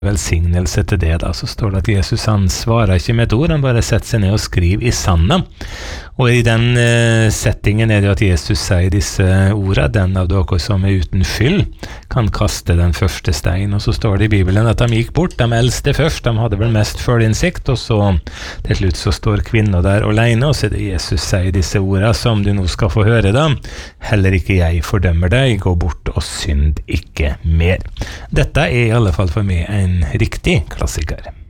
velsignelse til det da, så står det at Jesus han svarer ikke med et ord, han bare setter seg ned og skriver i sanden. Og i den settingen det at Jesus sier disse ordene, den av dere som uten skyld kan kaste den første stein. Og så står det i Bibelen at de gikk bort, de eldste først, de hadde vel mest følinnsikt, og så til slutt så står kvinner der alene, og så er det Jesus sier disse ordene som du nå skal få høre da. Heller ikke jeg fordømmer deg, gå bort og synd ikke mer. Dette er i alle fall for meg en riktig klassiker.